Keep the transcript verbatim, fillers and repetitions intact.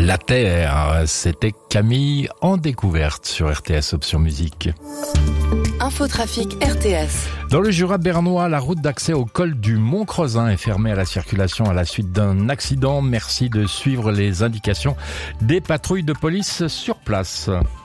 La Terre, c'était Camille en découverte sur R T S Option Musique. Infotrafic R T S. Dans le Jura bernois, la route d'accès au col du Mont-Crozin est fermée à la circulation à la suite d'un accident. Merci de suivre les indications des patrouilles de police sur place.